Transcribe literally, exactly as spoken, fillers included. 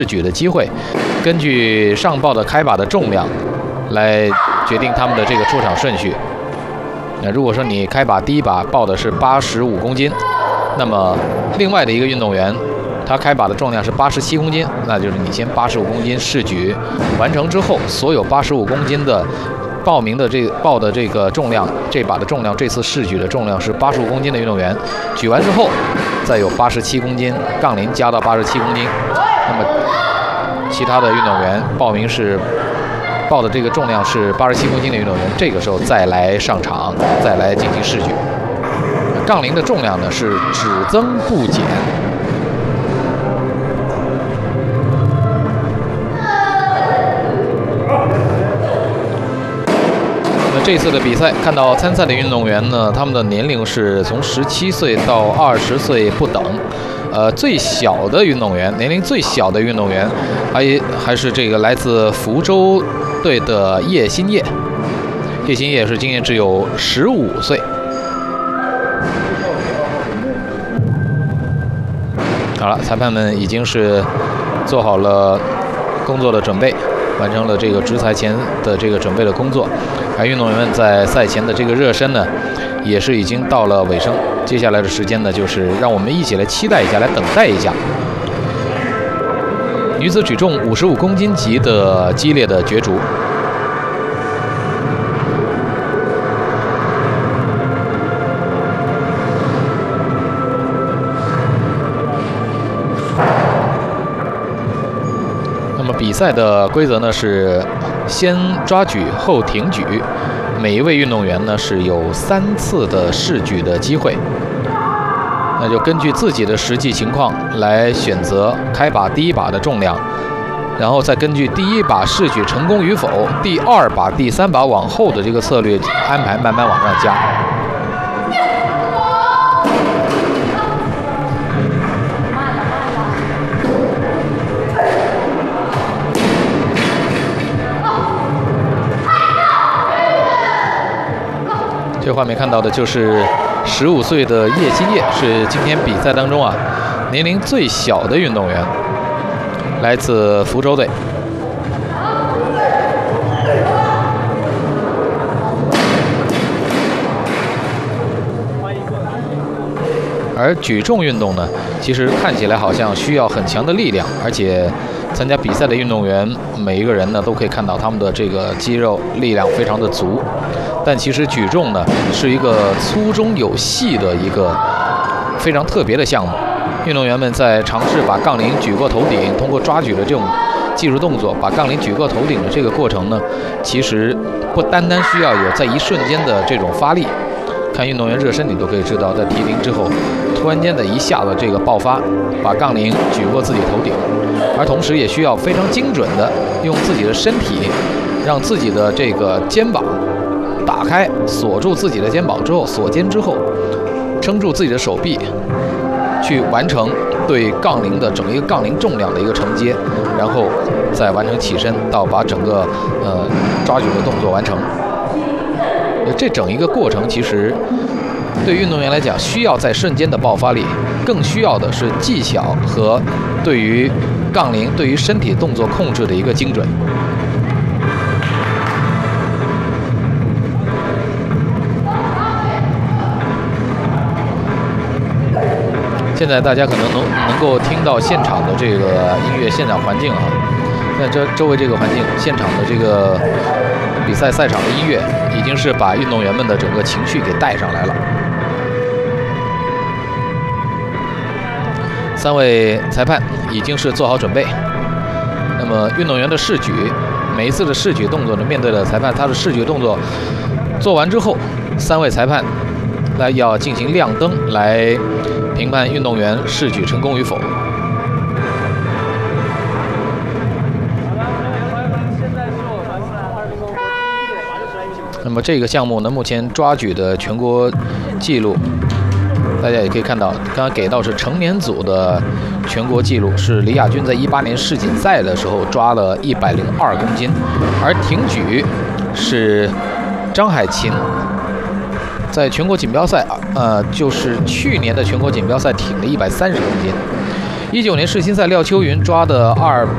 举的机会，根据上报的开靶的重量来决定他们的这个出场顺序。那如果说你开靶第一靶报的是八十五公斤，那么另外的一个运动员他开靶的重量是八十七公斤，那就是你先八十五公斤试举完成之后，所有八十五公斤的报名的这个报的这个重量，这把的重量，这次试举的重量是八十五公斤的运动员，举完之后再有八十七公斤杠铃加到八十七公斤，那么其他的运动员报名是报的这个重量是八十七公斤的运动员，这个时候再来上场，再来进行试举。杠铃的重量呢是只增不减。那这次的比赛看到参赛的运动员呢，他们的年龄是从十七岁到二十岁不等。呃，最小的运动员，年龄最小的运动员，还还是这个来自福州队的叶新业。叶新业是今年只有十五岁。好了，裁判们已经是做好了工作的准备，完成了这个执裁前的这个准备的工作。而运动员们在赛前的这个热身呢，也是已经到了尾声。接下来的时间呢，就是让我们一起来期待一下，来等待一下女子举重五十五公斤级的激烈的角逐。那么比赛的规则呢是先抓举后挺举。每一位运动员呢是有三次的试举的机会，那就根据自己的实际情况来选择开靶第一靶的重量，然后再根据第一靶试举成功与否，第二靶、第三靶往后的这个策略安排，慢慢往上加。这画面看到的就是十五岁的叶新业，是今天比赛当中啊年龄最小的运动员，来自福州队。而举重运动呢，其实看起来好像需要很强的力量，而且参加比赛的运动员每一个人呢都可以看到他们的这个肌肉力量非常的足。但其实举重呢是一个粗中有细的一个非常特别的项目，运动员们在尝试把杠铃举过头顶，通过抓举的这种技术动作把杠铃举过头顶的这个过程呢，其实不单单需要有在一瞬间的这种发力，看运动员热身你都可以知道，在提铃之后突然间的一下子这个爆发，把杠铃举过自己头顶，而同时也需要非常精准的用自己的身体让自己的这个肩膀打开，锁住自己的肩膀之后，锁肩之后撑住自己的手臂，去完成对杠铃的整个一个杠铃重量的一个承接，然后再完成起身到把整个呃抓举的动作完成。这整一个过程其实对运动员来讲需要在瞬间的爆发力，更需要的是技巧和对于杠铃对于身体动作控制的一个精准。现在大家可能能能够听到现场的这个音乐现场环境啊，那这周围这个环境，现场的这个比赛赛场的音乐，已经是把运动员们的整个情绪给带上来了。三位裁判已经是做好准备，那么运动员的试举，每一次的试举动作呢，面对的裁判，他的试举动作做完之后，三位裁判来要进行亮灯来评判运动员试举成功与否。那么这个项目呢，目前抓举的全国纪录，大家也可以看到，刚刚给到是成年组的全国纪录，是李亚军在一八年世锦赛的时候抓了一百零二公斤，而挺举是张海琴在全国锦标赛，呃，就是去年的全国锦标赛挺了一百三十公斤。一九年世青赛廖秋云抓的二